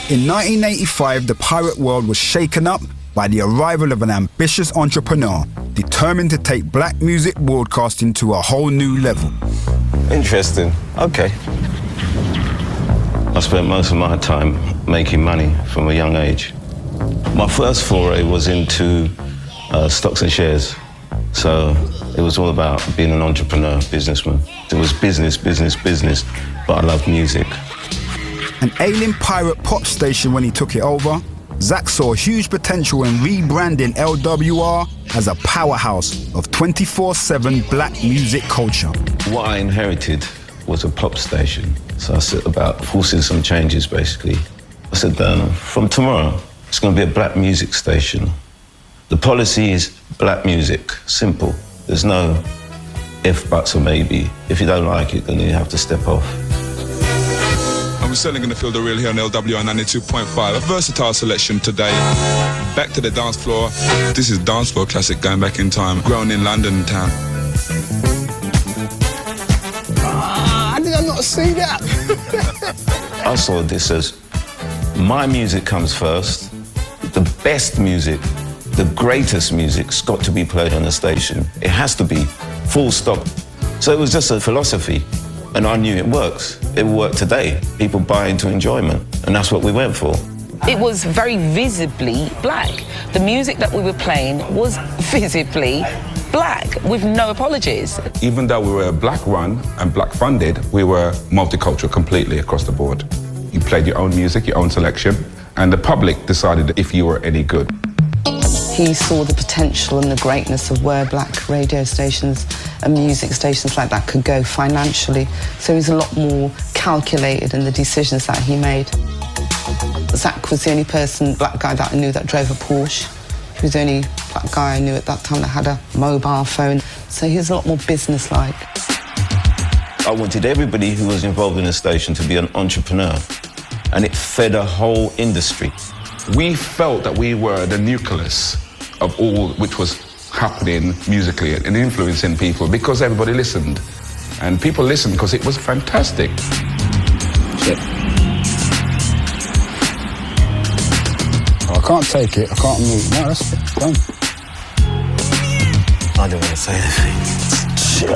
In 1985, the pirate world was shaken up by the arrival of an ambitious entrepreneur determined to take black music broadcasting to a whole new level. Interesting. Okay. I spent most of my time making money from a young age. My first foray was into stocks and shares. So it was all about being an entrepreneur, businessman. It was business, but I loved music. An ailing pirate pop station when he took it over, Zach saw huge potential in rebranding LWR as a powerhouse of 24/7 black music culture. What I inherited was a pop station. So I set about forcing some changes, basically. I said, from tomorrow, it's going to be a black music station. The policy is black music, simple. There's no if, buts, or maybe. If you don't like it, then you have to step off. And we're certainly going to feel the real here on LWR 92.5. A versatile selection today. Back to the dance floor. This is dance floor classic, going back in time. Grown in London town. How did I not see that? I saw this as my music comes first. The best music, the greatest music's got to be played on the station. It has to be, full stop. So it was just a philosophy, and I knew it works. It will work today. People buy into enjoyment, and that's what we went for. It was very visibly black. The music that we were playing was visibly black, with no apologies. Even though we were black run and black funded, we were multicultural completely across the board. You played your own music, your own selection, and the public decided if you were any good. He saw the potential and the greatness of where black radio stations and music stations like that could go financially. So he was a lot more calculated in the decisions that he made. Zach was the only black guy that I knew that drove a Porsche. He was the only black guy I knew at that time that had a mobile phone. So he was a lot more businesslike. I wanted everybody who was involved in the station to be an entrepreneur, and it fed a whole industry. We felt that we were the nucleus of all which was happening musically and influencing people because everybody listened. And people listened because it was fantastic. Shit. I can't take it, I can't move. No, that's done. I don't want to say anything.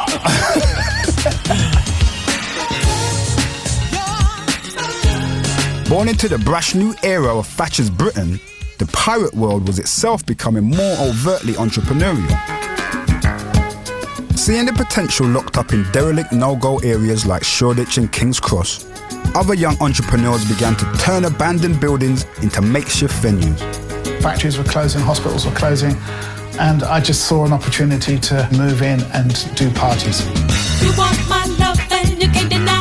Born into the brash new era of Thatcher's Britain, the pirate world was itself becoming more overtly entrepreneurial. Seeing the potential locked up in derelict no-go areas like Shoreditch and King's Cross, other young entrepreneurs began to turn abandoned buildings into makeshift venues. Factories were closing, hospitals were closing, and I just saw an opportunity to move in and do parties. You want my love and you can't deny.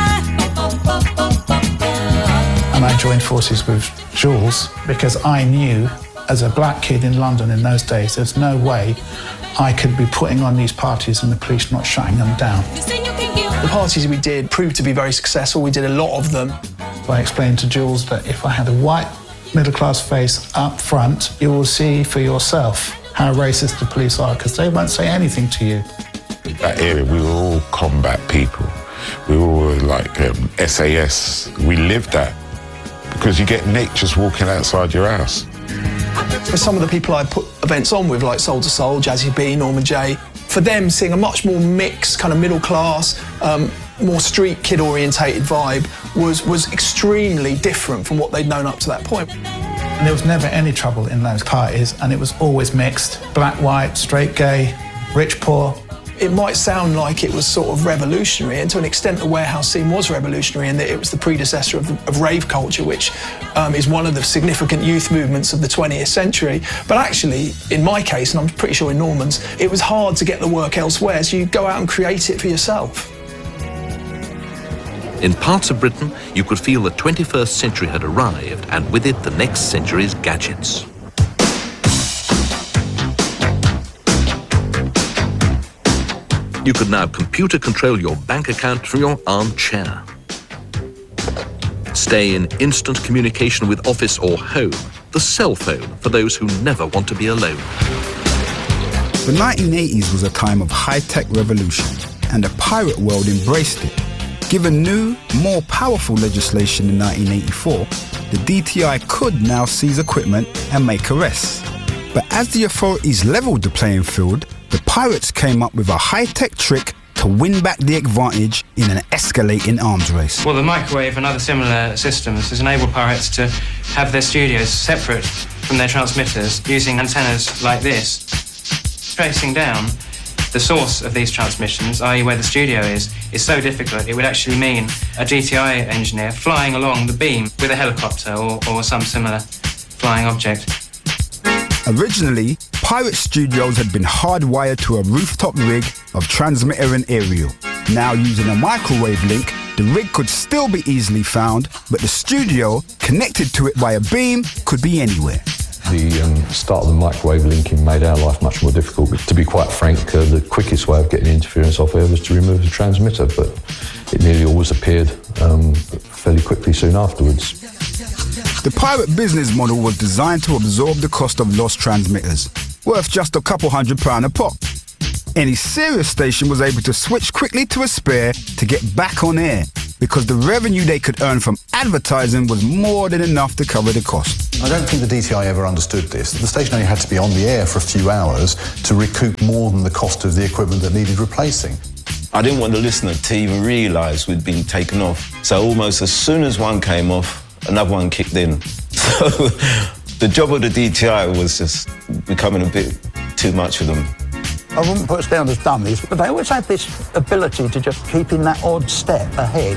And I joined forces with Jules because I knew, as a black kid in London in those days, there's no way I could be putting on these parties and the police not shutting them down. The parties we did proved to be very successful. We did a lot of them. So I explained to Jules that if I had a white middle-class face up front, you will see for yourself how racist the police are, because they won't say anything to you. That area, we were all combat people. We were all like SAS. We lived that. Because you get Nick just walking outside your house. For some of the people I put events on with, like Soul to Soul, Jazzy B, Norman J, for them seeing a much more mixed, kind of middle class, more street kid orientated vibe was extremely different from what they'd known up to that point. And there was never any trouble in those parties, and it was always mixed. Black, white, straight, gay, rich, poor. It might sound like it was sort of revolutionary, and to an extent the warehouse scene was revolutionary in that it was the predecessor of rave culture, which is one of the significant youth movements of the 20th century. But actually, in my case, and I'm pretty sure in Norman's, it was hard to get the work elsewhere, so you go out and create it for yourself. In parts of Britain, you could feel the 21st century had arrived, and with it the next century's gadgets. You could now computer control your bank account from your armchair. Stay in instant communication with office or home, the cell phone for those who never want to be alone. The 1980s was a time of high-tech revolution, and the pirate world embraced it. Given new, more powerful legislation in 1984, the DTI could now seize equipment and make arrests. But as the authorities levelled the playing field, the pirates came up with a high-tech trick to win back the advantage in an escalating arms race. Well, the microwave and other similar systems has enabled pirates to have their studios separate from their transmitters using antennas like this. Tracing down the source of these transmissions, i.e. where the studio is so difficult it would actually mean a DTI engineer flying along the beam with a helicopter or some similar flying object. Originally, pirate studios had been hardwired to a rooftop rig of transmitter and aerial. Now, using a microwave link, the rig could still be easily found, but the studio, connected to it by a beam, could be anywhere. The start of the microwave linking made our life much more difficult. But to be quite frank, the quickest way of getting interference off air was to remove the transmitter, but it nearly always appeared fairly quickly soon afterwards. The pirate business model was designed to absorb the cost of lost transmitters, worth just a couple £100 a pop. Any serious station was able to switch quickly to a spare to get back on air, because the revenue they could earn from advertising was more than enough to cover the cost. I don't think the DTI ever understood this. The station only had to be on the air for a few hours to recoup more than the cost of the equipment that needed replacing. I didn't want the listener to even realise we'd been taken off. So almost as soon as one came off, another one kicked in. So the job of the DTI was just becoming a bit too much for them. I wouldn't put us down as dummies, but they always had this ability to just keep in that odd step ahead.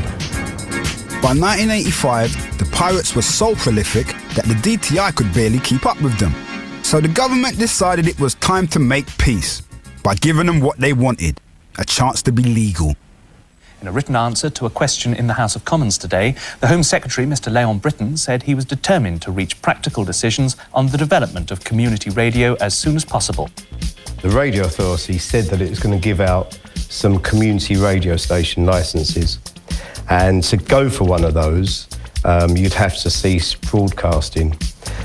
By 1985, the pirates were so prolific that the DTI could barely keep up with them. So the government decided it was time to make peace by giving them what they wanted, a chance to be legal. In a written answer to a question in the House of Commons today, the Home Secretary, Mr Leon Brittan, said he was determined to reach practical decisions on the development of community radio as soon as possible. The Radio Authority said that it was going to give out some community radio station licences. And to go for one of those, you'd have to cease broadcasting.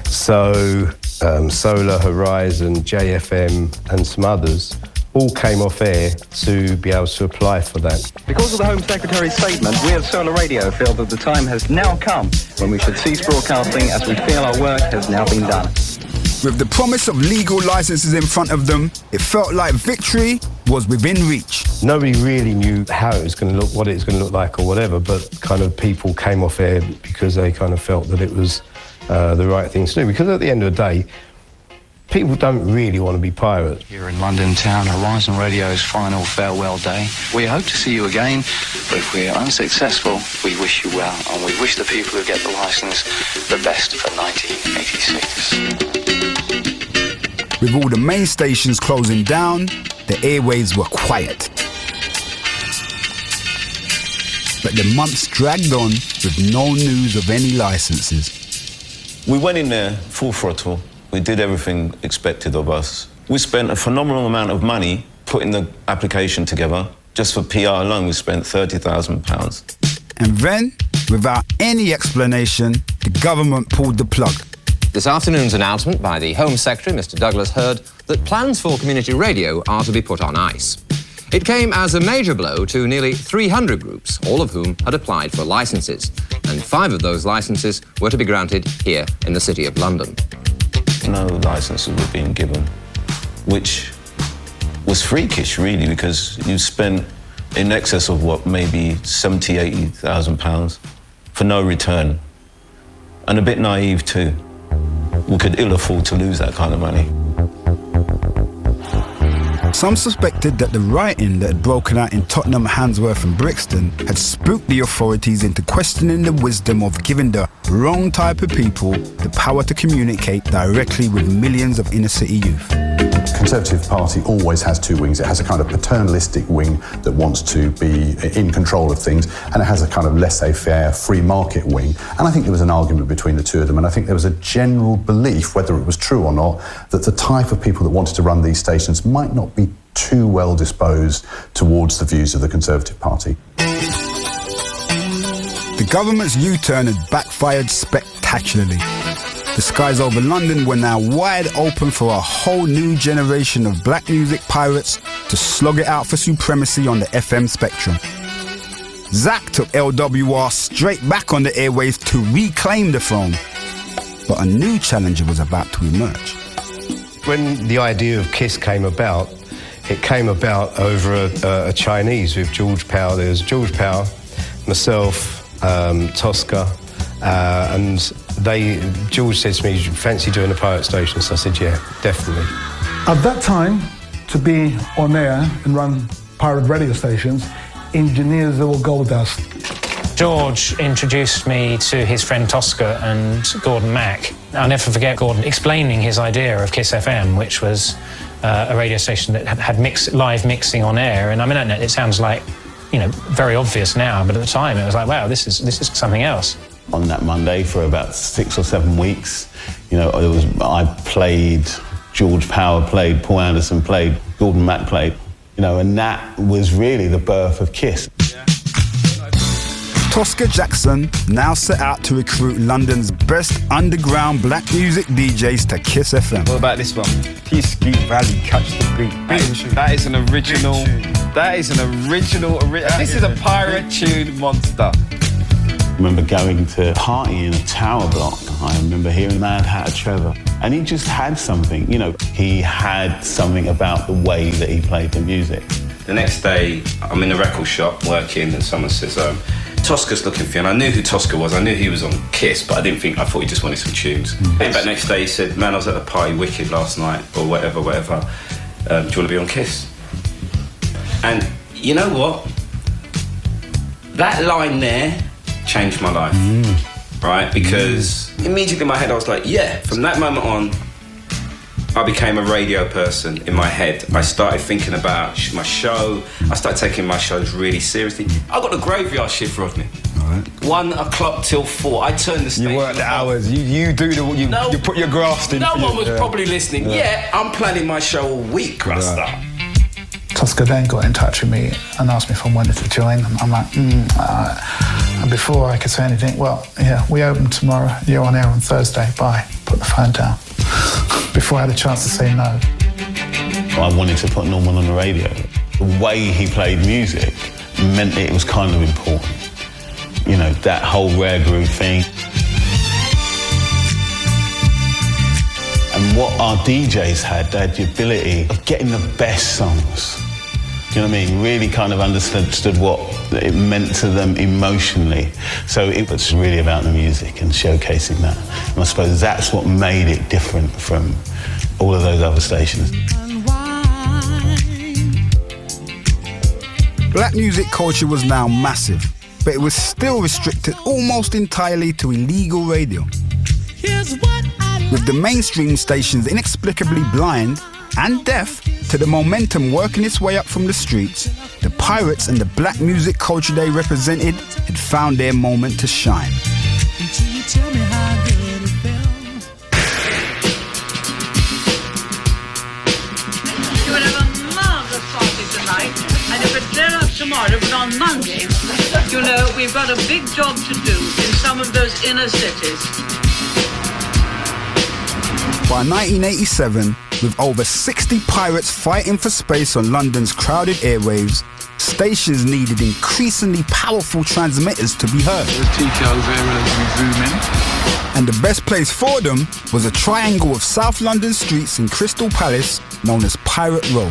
So Solar, Horizon, JFM and some others all came off air to be able to apply for that. Because of the Home Secretary's statement, we at Solar Radio feel that the time has now come when we should cease broadcasting, as we feel our work has now been done. With the promise of legal licenses in front of them, it felt like victory was within reach. Nobody really knew how it was going to look, what it was going to look like or whatever, but kind of people came off air because they kind of felt that it was the right thing to do. Because at the end of the day, people don't really want to be pirates. Here in London town, Horizon Radio's final farewell day. We hope to see you again, but if we're unsuccessful, we wish you well, and we wish the people who get the licence the best for 1986. With all the main stations closing down, the airwaves were quiet. But the months dragged on with no news of any licenses. We went in there full throttle. We did everything expected of us. We spent a phenomenal amount of money putting the application together. Just for PR alone, we spent £30,000. And then, without any explanation, the government pulled the plug. This afternoon's announcement by the Home Secretary, Mr Douglas Hurd, that plans for community radio are to be put on ice. It came as a major blow to nearly 300 groups, all of whom had applied for licences, and 5 of those licences were to be granted here in the City of London. No licences were being given, which was freakish, really, because you spent in excess of, what, maybe £70,000, £80,000 for no return. And a bit naive, too. We could ill afford to lose that kind of money. Some suspected that the rioting that had broken out in Tottenham, Handsworth and Brixton had spooked the authorities into questioning the wisdom of giving the wrong type of people the power to communicate directly with millions of inner-city youth. The Conservative Party always has 2 wings. It has a kind of paternalistic wing that wants to be in control of things, and it has a kind of laissez-faire, free market wing. And I think there was an argument between the 2 of them, and I think there was a general belief, whether it was true or not, that the type of people that wanted to run these stations might not be too well disposed towards the views of the Conservative Party. The government's U-turn had backfired spectacularly. The skies over London were now wide open for a whole new generation of black music pirates to slog it out for supremacy on the FM spectrum. Zach took LWR straight back on the airwaves to reclaim the throne. But a new challenger was about to emerge. When the idea of KISS came about, it came about over a Chinese with George Power. There was George Power, myself, Tosca, and George said to me, "Do you fancy doing a pirate station?" So I said, "Yeah, definitely." At that time, to be on air and run pirate radio stations, engineers were gold dust. George introduced me to his friend Tosca and Gordon Mack. I'll never forget Gordon explaining his idea of KISS FM, which was a radio station that had live mixing on air. And I mean, it sounds like, very obvious now, but at the time it was like, wow, this is something else. On that Monday for about 6 or 7 weeks, I played, George Power played, Paul Anderson played, Gordon Mack played, and that was really the birth of KISS. Tosca Jackson now set out to recruit London's best underground black music DJs to KISS FM. What about this one? P-Skeet Valley, Catch the Beat. That is an original. This is a pirate tune monster. I remember going to a party in a tower block. I remember hearing Mad Hatter Trevor. And he just had something, he had something about the way that he played the music. The next day, I'm in a record shop working and someone says, Tosca's looking for you. And I knew who Tosca was. I knew he was on KISS, but I thought he just wanted some tunes. Came back next day, he said, "Man, I was at the party Wicked last night," or whatever. Do you want to be on KISS? And you know what? That line there changed my life, right? Because immediately in my head I was like, yeah, from that moment on, I became a radio person in my head. I started thinking about my show. I started taking my shows really seriously. I got a graveyard shift, Rodney. Right. 1 o'clock till 4. I turned the station. You work the hours. You put your graft in. No one was probably listening. Yeah, I'm planning my show all week, Rasta. Right. Tosca then got in touch with me and asked me if I wanted to join. And I'm like, and before I could say anything, well, yeah, we open tomorrow. You're on air on Thursday. Bye. Put the phone down. Before I had a chance to say no. I wanted to put Norman on the radio. The way he played music meant it was kind of important. That whole rare groove thing. And what our DJs had, they had the ability of getting the best songs. Do you know what I mean? Really kind of understood what it meant to them emotionally. So it was really about the music and showcasing that. And I suppose that's what made it different from all of those other stations. Black music culture was now massive, but it was still restricted almost entirely to illegal radio. With the mainstream stations inexplicably blind and deaf to the momentum working its way up from the streets, the pirates and the black music culture they represented had found their moment to shine. You will have a marvellous party tonight, and if it clear up tomorrow, but on Monday, we've got a big job to do in some of those inner cities. By 1987, with over 60 pirates fighting for space on London's crowded airwaves, stations needed increasingly powerful transmitters to be heard. And the best place for them was a triangle of South London streets in Crystal Palace known as Pirate Row.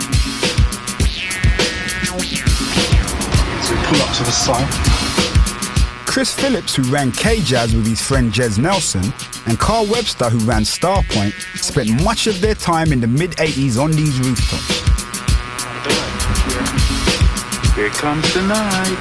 So we pull up to the side. Chris Phillips, who ran K-Jazz with his friend Jez Nelson, and Carl Webster, who ran Starpoint, spent much of their time in the mid-80s on these rooftops. Here comes the night.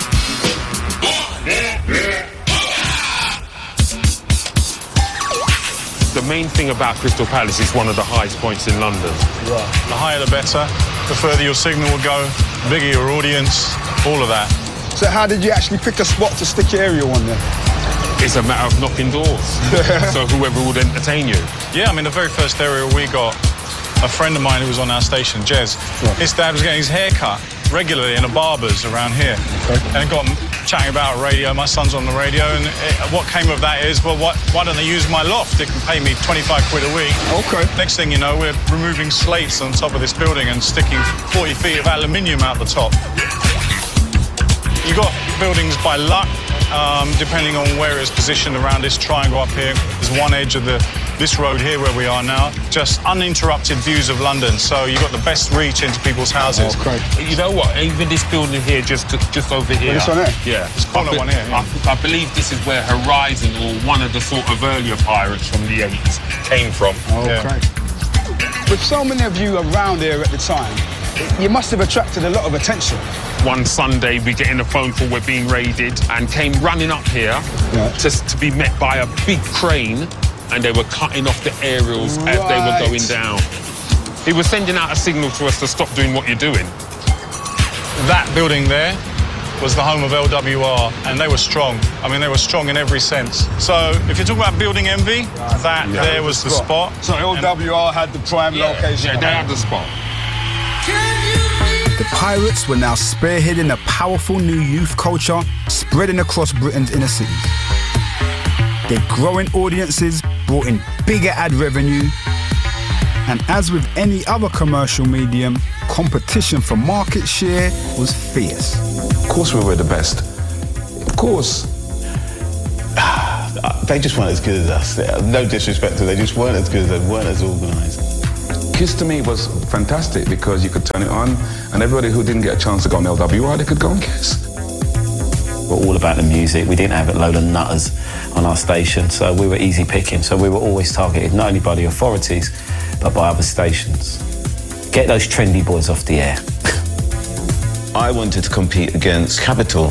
The main thing about Crystal Palace is one of the highest points in London. Right. The higher the better. The further your signal will go, the bigger your audience, all of that. So how did you actually pick a spot to stick your aerial on there? It's a matter of knocking doors. So whoever would entertain you. Yeah, the very first aerial we got, a friend of mine who was on our station, Jez, his dad was getting his hair cut regularly in a barber's around here. Okay. And it got him chatting about radio. My son's on the radio, and what came of that is, well, why don't they use my loft? It can pay me 25 quid a week. Okay. Next thing you know, we're removing slates on top of this building and sticking 40 feet of aluminium out the top. You got buildings by luck, depending on where it's positioned around this triangle up here. There's one edge of this road here where we are now, just uninterrupted views of London. So you've got the best reach into people's houses. Oh, great. You know what? Even this building here, just over here. This one here? Yeah. This corner one here. Yeah. I believe this is where Horizon, or one of the sort of earlier pirates from the 80s, came from. Oh, great. With so many of you around here at the time, you must have attracted a lot of attention. One Sunday, we get in a phone call, we're being raided, and came running up here to be met by a big crane, and they were cutting off the aerials as they were going down. He was sending out a signal to us to stop doing what you're doing. That building there was the home of LWR, and they were strong. I mean, they were strong in every sense. So if you're talking about building envy, there was the spot. So LWR had the prime location. Yeah, they had the spot. The Pirates were now spearheading a powerful new youth culture spreading across Britain's inner cities. Their growing audiences brought in bigger ad revenue, and as with any other commercial medium, competition for market share was fierce. Of course we were the best. Of course. They just weren't as good as us. No disrespect to them, they just weren't as good as us, weren't as organised. Kiss to me was fantastic because you could turn it on and everybody who didn't get a chance to go on LWR, they could go on Kiss. We're all about the music. We didn't have a load of nutters on our station, so we were easy picking. So we were always targeted not only by the authorities, but by other stations. Get those trendy boys off the air. I wanted to compete against Capital.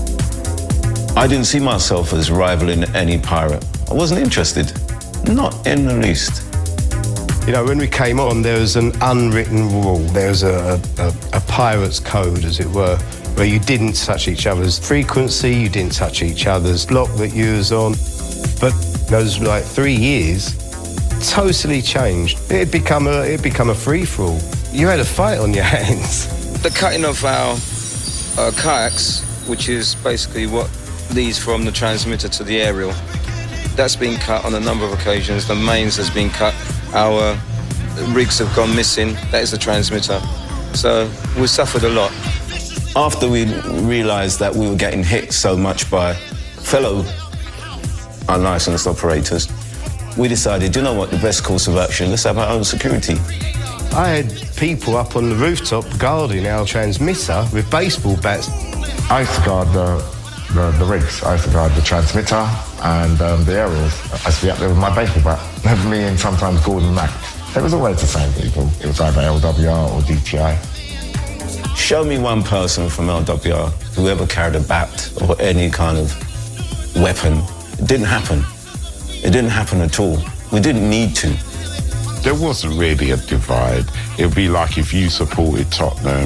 I didn't see myself as rivaling any pirate. I wasn't interested, not in the least. You know, when we came on, there was an unwritten rule. There was a pirate's code, as it were, where you didn't touch each other's frequency, you didn't touch each other's block that you was on. But those, 3 years, totally changed. It'd become a free-for-all. You had a fight on your hands. The cutting of our kayaks, which is basically what leads from the transmitter to the aerial, that's been cut on a number of occasions. The mains has been cut. Our rigs have gone missing. That is the transmitter. So we suffered a lot. After we realised that we were getting hit so much by fellow unlicensed operators, we decided, you know what, the best course of action, let's have our own security. I had people up on the rooftop guarding our transmitter with baseball bats. I used to guard the rigs. I used to guard the transmitter and the aerials. I used to be up there with my baseball bat. Me and sometimes Gordon Mack. It was always the same people. It was either LWR or DTI. Show me one person from LWR who ever carried a bat or any kind of weapon. It didn't happen. It didn't happen at all. We didn't need to. There wasn't really a divide. It would be like if you supported Tottenham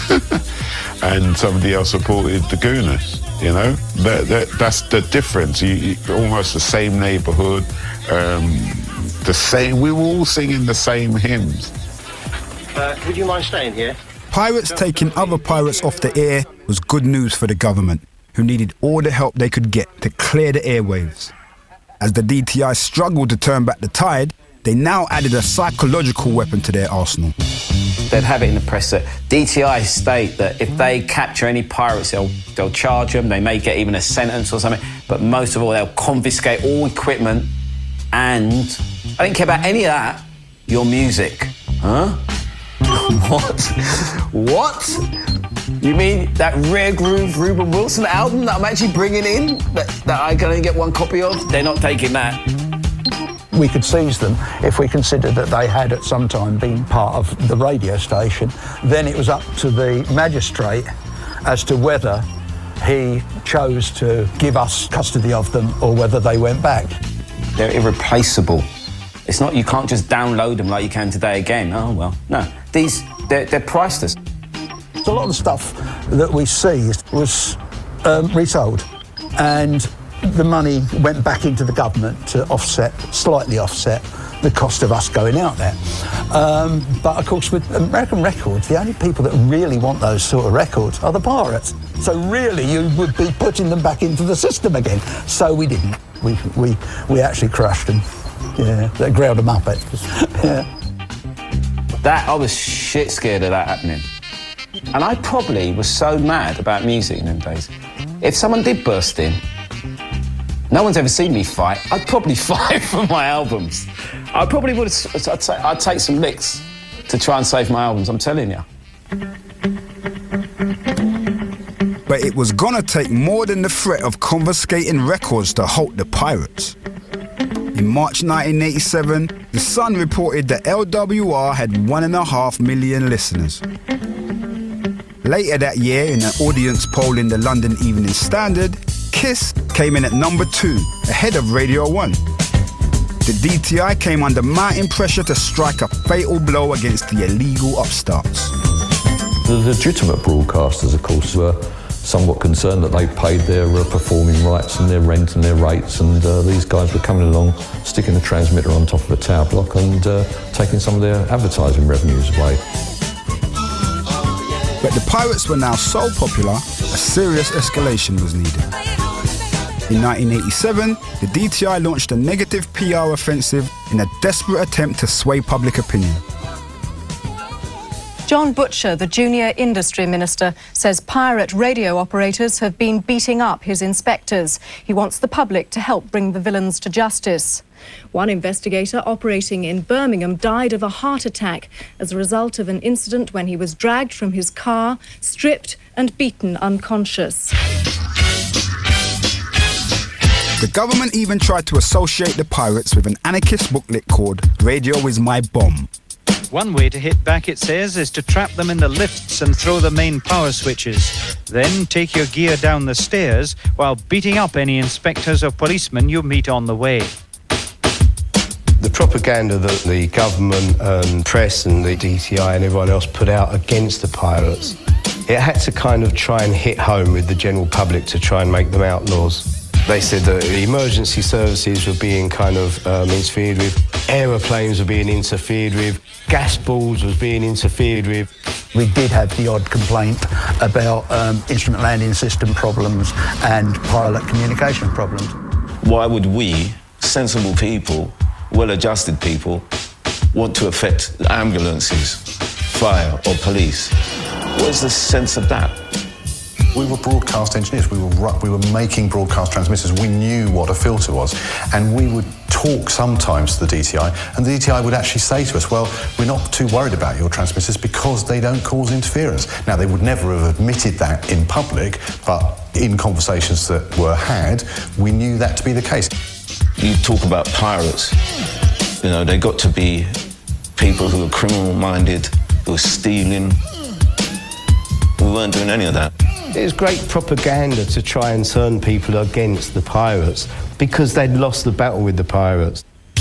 and somebody else supported the Gooners, you know? That's the difference. Almost the same neighbourhood, we were all singing the same hymns. Would you mind staying here? Pirates taking other pirates off the air was good news for the government, who needed all the help they could get to clear the airwaves. As the DTI struggled to turn back the tide, they now added a psychological weapon to their arsenal. They'd have it in the press that DTI state that if they capture any pirates, they'll charge them, they may get even a sentence or something, but most of all, they'll confiscate all equipment and I didn't care about any of that, your music. Huh? What? You mean that Rare Groove Ruben Wilson album that I'm actually bringing in, that I can only get one copy of? They're not taking that. We could seize them if we considered that they had at some time been part of the radio station. Then it was up to the magistrate as to whether he chose to give us custody of them or whether they went back. They're irreplaceable. It's not, you can't just download them like you can today again. Oh, well, no. They're priceless. So a lot of the stuff that we seized was resold, and the money went back into the government to slightly offset the cost of us going out there. But of course, with American Records, the only people that really want those sort of records are the pirates. So really, you would be putting them back into the system again. So we didn't. We actually crushed them. Yeah, they ground them up. Yeah. I was shit scared of that happening. And I probably was so mad about music in them days. If someone did burst in, no one's ever seen me fight, I'd probably fight for my albums. I probably would. I'd take some licks to try and save my albums, I'm telling you. But it was gonna take more than the threat of confiscating records to halt the pirates. In March 1987, The Sun reported that LWR had 1.5 million listeners. Later that year, in an audience poll in the London Evening Standard, Kiss came in at number 2, ahead of Radio 1. The DTI came under mounting pressure to strike a fatal blow against the illegal upstarts. The legitimate broadcasters, of course, were somewhat concerned that they paid their performing rights and their rent and their rates, and these guys were coming along, sticking the transmitter on top of a tower block and taking some of their advertising revenues away. But the pirates were now so popular, a serious escalation was needed. In 1987, the DTI launched a negative PR offensive in a desperate attempt to sway public opinion. John Butcher, the junior industry minister, says pirate radio operators have been beating up his inspectors. He wants the public to help bring the villains to justice. One investigator operating in Birmingham died of a heart attack as a result of an incident when he was dragged from his car, stripped and beaten unconscious. The government even tried to associate the pirates with an anarchist booklet called Radio Is My Bomb. One way to hit back, it says, is to trap them in the lifts and throw the main power switches. Then take your gear down the stairs while beating up any inspectors or policemen you meet on the way. The propaganda that the government and press and the DTI and everyone else put out against the pirates, it had to kind of try and hit home with the general public to try and make them outlaws. They said that the emergency services were being kind of interfered with, aeroplanes were being interfered with, gas balls was being interfered with. We did have the odd complaint about instrument landing system problems and pilot communication problems. Why would we, sensible people, well-adjusted people, want to affect ambulances, fire or police? What's the sense of that? We were broadcast engineers. We were making broadcast transmitters. We knew what a filter was. And we would talk sometimes to the DTI, and the DTI would actually say to us, well, we're not too worried about your transmitters because they don't cause interference. Now, they would never have admitted that in public, but in conversations that were had, we knew that to be the case. You talk about pirates. You know, they got to be people who were criminal-minded, who were stealing. We weren't doing any of that. It was great propaganda to try and turn people against the pirates because they'd lost the battle with the pirates.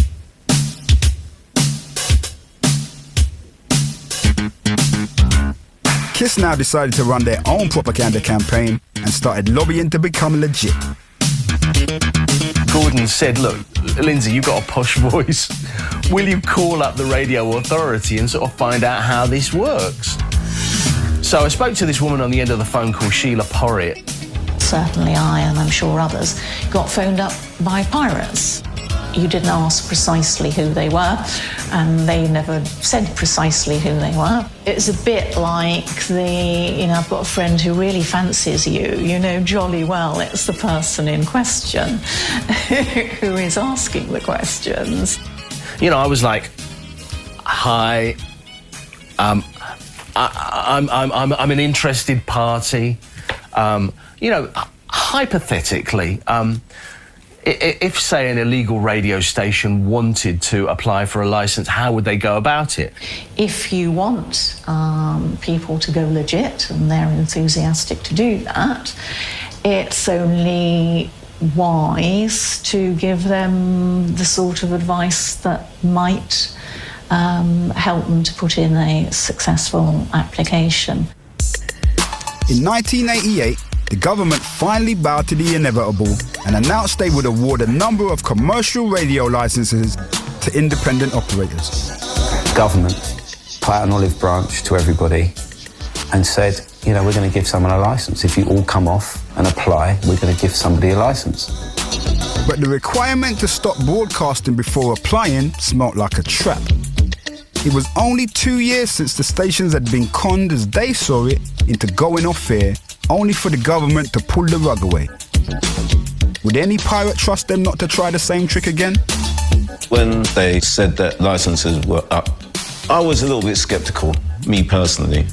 Kiss now decided to run their own propaganda campaign and started lobbying to become legit. Gordon said, look, Lindsay, you've got a posh voice. Will you call up the radio authority and sort of find out how this works? So I spoke to this woman on the end of the phone called Sheila Porritt. Certainly I, and I'm sure others, got phoned up by pirates. You didn't ask precisely who they were, and they never said precisely who they were. It's a bit like I've got a friend who really fancies you, you know jolly well it's the person in question who is asking the questions. You know, I was like, hi, I'm an interested party. Hypothetically, if, say, an illegal radio station wanted to apply for a licence, how would they go about it? If you want people to go legit, and they're enthusiastic to do that, it's only wise to give them the sort of advice that might help them to put in a successful application. In 1988, the government finally bowed to the inevitable and announced they would award a number of commercial radio licenses to independent operators. Government put out an olive branch to everybody and said, you know, we're going to give someone a licence. If you all come off and apply, we're going to give somebody a licence. But the requirement to stop broadcasting before applying smelt like a trap. It was only 2 years since the stations had been conned, as they saw it, into going off air, only for the government to pull the rug away. Would any pirate trust them not to try the same trick again? When they said that licenses were up, I was a little bit sceptical, me personally.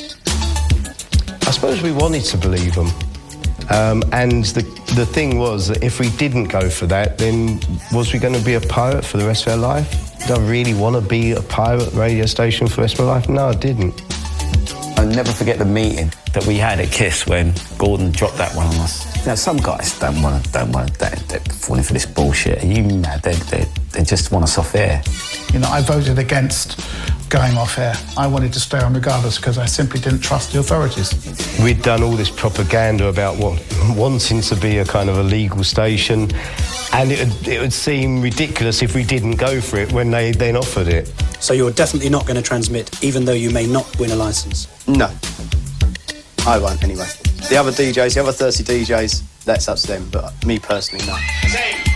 I suppose we wanted to believe them. And the thing was that if we didn't go for that, then was we going to be a pirate for the rest of our life? Did I really want to be a pirate radio station for the rest of my life? No, I didn't. I'll never forget the meeting that we had at KISS when Gordon dropped that one on us. You know, some guys don't want to, they're falling for this bullshit. Are you mad? They just want us off air. You know, I voted against going off air. I wanted to stay on regardless because I simply didn't trust the authorities. We'd done all this propaganda about wanting to be a kind of a legal station, and it would seem ridiculous if we didn't go for it when they then offered it. So you're definitely not going to transmit, even though you may not win a licence? No. I won't, anyway. The other DJs, the other 30 DJs, that's up to them, but me personally, no.